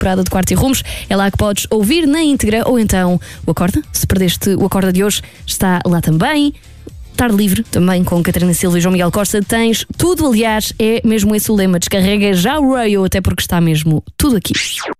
temporada de Quarto e Rumos. É lá que podes ouvir na íntegra ou então o Acorda. Se perdeste o Acorda de hoje, está lá também. Tarde Livre, também com Catarina Silva e João Miguel Costa. Tens tudo, aliás, é mesmo esse o lema. Descarrega já o Rayo, até porque está mesmo tudo aqui.